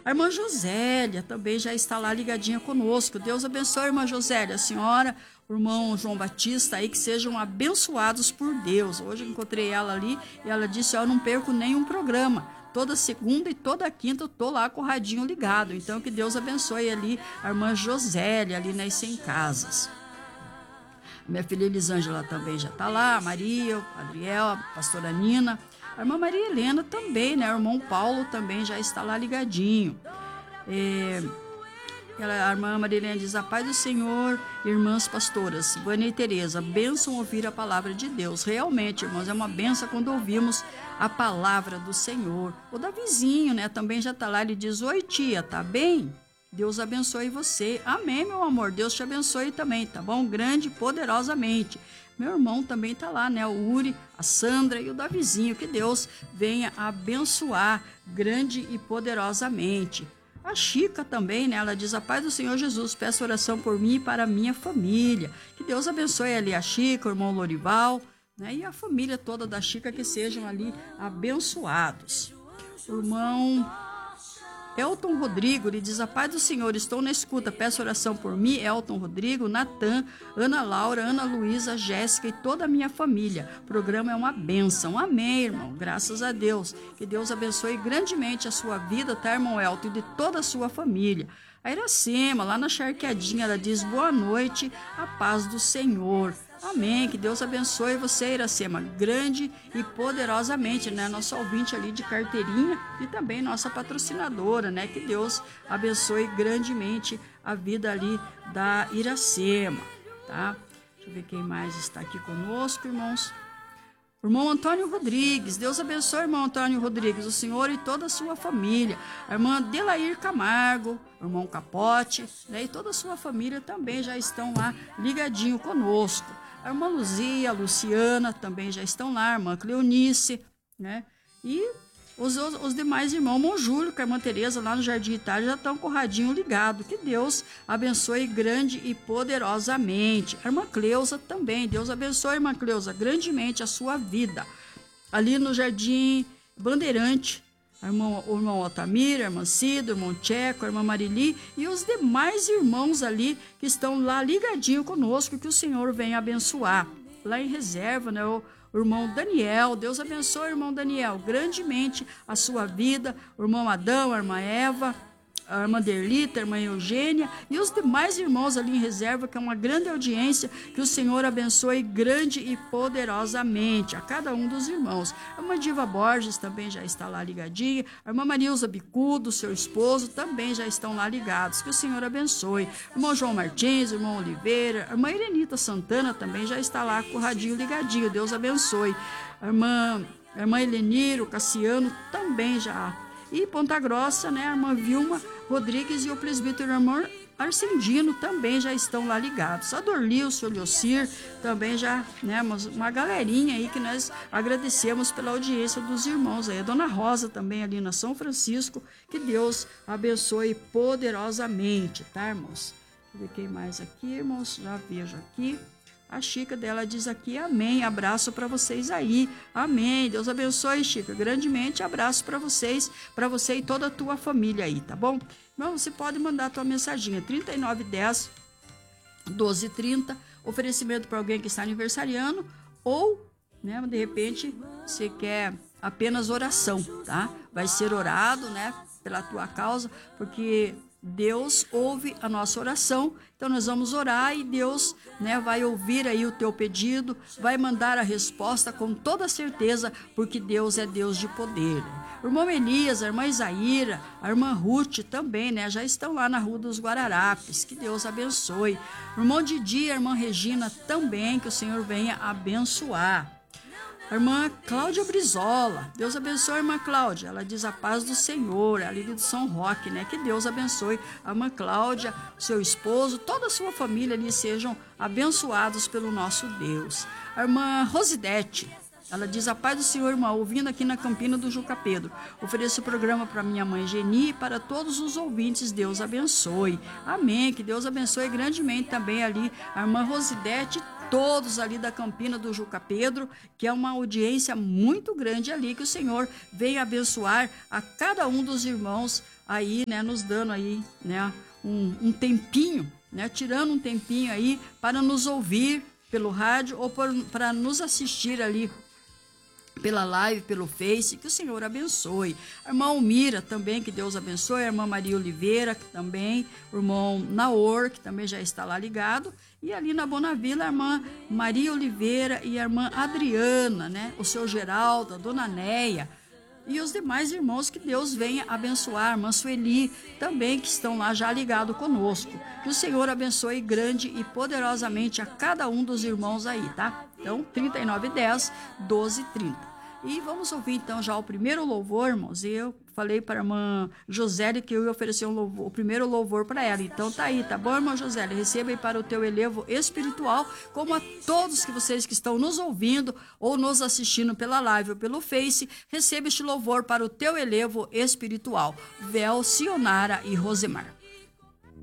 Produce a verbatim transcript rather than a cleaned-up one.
A irmã Josélia também já está lá ligadinha conosco. Deus abençoe a irmã Josélia, a senhora, o irmão João Batista aí, que sejam abençoados por Deus. Hoje eu encontrei ela ali e ela disse, eu não perco nenhum programa. Toda segunda e toda quinta eu tô lá com o radinho ligado. Então que Deus abençoe ali a irmã Josélia, ali nas cem casas. Minha filha Elisângela também já está lá, a Maria, o Adriel, a pastora Nina. A irmã Maria Helena também, né? O irmão Paulo também já está lá ligadinho. É, ela, a irmã Maria Helena diz, a paz do Senhor, irmãs pastoras, Vânia e Tereza, bênção ouvir a palavra de Deus. Realmente, irmãos, é uma bênção quando ouvimos a palavra do Senhor. O Davizinho, né? Também já está lá, ele diz, oi tia, tá bem? Deus abençoe você. Amém, meu amor. Deus te abençoe também, tá bom? Grande e poderosamente. Meu irmão também está lá, né? O Uri, a Sandra e o Davizinho. Que Deus venha abençoar grande e poderosamente. A Chica também, né? Ela diz, a paz do Senhor Jesus, peço oração por mim e para a minha família. Que Deus abençoe ali a Chica, o irmão Lorival, né? E a família toda da Chica, que sejam ali abençoados. O irmão Elton Rodrigo, ele diz, a paz do Senhor, estou na escuta, peço oração por mim, Elton Rodrigo, Natan, Ana Laura, Ana Luísa, Jéssica e toda a minha família. O programa é uma bênção. Amém, irmão, graças a Deus. Que Deus abençoe grandemente a sua vida, tá, irmão Elton, e de toda a sua família. A Iracema, lá na Charqueadinha, ela diz, boa noite, a paz do Senhor. Amém, que Deus abençoe você, Iracema, grande e poderosamente, né? Nossa ouvinte ali de carteirinha e também nossa patrocinadora, né? Que Deus abençoe grandemente a vida ali da Iracema, tá? Deixa eu ver quem mais está aqui conosco, irmãos. O irmão Antônio Rodrigues, Deus abençoe, irmão Antônio Rodrigues, o senhor e toda a sua família. A irmã Delair Camargo, o irmão Capote, né? E toda a sua família também já estão lá ligadinho conosco. A irmã Luzia, a Luciana também já estão lá, a irmã Cleonice, né? E os, os, os demais irmãos, o irmão Júlio, com a irmã Tereza lá no Jardim Itália, já estão com o radinho ligado. Que Deus abençoe grande e poderosamente. A irmã Cleusa também, Deus abençoe, irmã Cleusa, grandemente a sua vida. Ali no Jardim Bandeirante, a irmã, o irmão Altamira, a irmã Cida, o irmão Tcheco, a irmã Marili e os demais irmãos ali que estão lá ligadinho conosco, que o Senhor venha abençoar. Lá em reserva, né, o, o irmão Daniel, Deus abençoe, irmão Daniel, grandemente a sua vida, o irmão Adão, a irmã Eva, a irmã Derlita, a irmã Eugênia e os demais irmãos ali em reserva, que é uma grande audiência, que o Senhor abençoe grande e poderosamente a cada um dos irmãos. A irmã Diva Borges também já está lá ligadinha, a irmã Marilza Bicudo, seu esposo, também já estão lá ligados, que o Senhor abençoe. O irmão João Martins, o irmão Oliveira, a irmã Irenita Santana também já está lá com o radinho ligadinho, Deus abençoe. A irmã, a irmã Eleniro, o Cassiano também já. E Ponta Grossa, né, a irmã Vilma Rodrigues e o presbítero irmão Arcendino também já estão lá ligados. A Dorli, o senhor Leocir, também já, né, uma, uma galerinha aí que nós agradecemos pela audiência dos irmãos aí. A Dona Rosa também ali na São Francisco, que Deus abençoe poderosamente, tá, irmãos? Deixa eu ver quem mais aqui, irmãos, já vejo aqui. A Chica dela diz aqui, amém, abraço para vocês aí, amém, Deus abençoe, Chica, grandemente, abraço para vocês, para você e toda a tua família aí, tá bom? Então, você pode mandar a tua mensaginha, trinta e nove dez, doze trinta, oferecimento para alguém que está aniversariando, ou, né, de repente, você quer apenas oração, tá? Vai ser orado, né, pela tua causa, porque Deus ouve a nossa oração, então nós vamos orar e Deus, né, vai ouvir aí o teu pedido, vai mandar a resposta com toda certeza, porque Deus é Deus de poder. O irmão Elias, a irmã Isaíra, a irmã Ruth também, né, já estão lá na Rua dos Guararapes, que Deus abençoe. O irmão Didi, a irmã Regina também, que o Senhor venha abençoar. A irmã Cláudia Brizola, Deus abençoe a irmã Cláudia, ela diz a paz do Senhor, é ali do São Roque, né? Que Deus abençoe a irmã Cláudia, seu esposo, toda a sua família ali sejam abençoados pelo nosso Deus. A irmã Rosidete, ela diz a paz do Senhor, irmã, ouvindo aqui na Campina do Juca Pedro. Ofereço o programa para minha mãe Geni e para todos os ouvintes, Deus abençoe. Amém, que Deus abençoe grandemente também ali a irmã Rosidete, todos ali da Campina do Juca Pedro, que é uma audiência muito grande ali, que o Senhor venha abençoar a cada um dos irmãos aí, né, nos dando aí, né, um, um tempinho, né, tirando um tempinho aí para nos ouvir pelo rádio ou para nos assistir ali pela live, pelo Face, que o Senhor abençoe. A irmã Almira também, que Deus abençoe. A irmã Maria Oliveira, que também, o irmão Naor, que também já está lá ligado. E ali na Bonavila, a irmã Maria Oliveira e a irmã Adriana, né? O seu Geraldo, a dona Neia. E os demais irmãos, que Deus venha abençoar, a irmã Sueli também, que estão lá já ligados conosco. Que o Senhor abençoe grande e poderosamente a cada um dos irmãos aí, tá? Então, trinta e nove dez, doze trinta. E vamos ouvir então já o primeiro louvor, irmãos. E eu falei para a irmã Josélia que eu ia oferecer um louvor, o primeiro louvor para ela. Então tá aí, tá bom, irmã Josélia? Receba aí para o teu elevo espiritual, como a todos que vocês que estão nos ouvindo ou nos assistindo pela live ou pelo Face, receba este louvor para o teu elevo espiritual. Vel, Sionara e Rosemar.